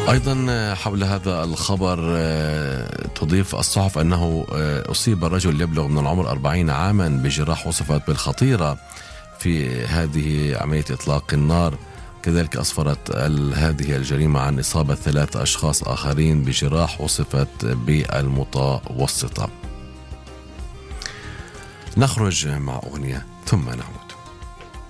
أيضا حول هذا الخبر تضيف الصحف أنه أصيب رجل يبلغ من العمر 40 عاما بجراح وصفت بالخطيرة في هذه عملية إطلاق النار. كذلك أسفرت هذه الجريمة عن إصابة 3 أشخاص آخرين بجراح وصفت بالمتوسطة. نخرج مع أغنية ثم نعود.